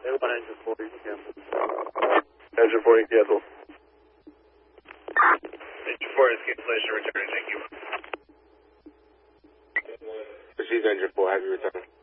A1 engine 4, you can cancel. Engine 4, you cancel. Engine 4 is cancellation return, thank you. Proceed engine 4, have you returned?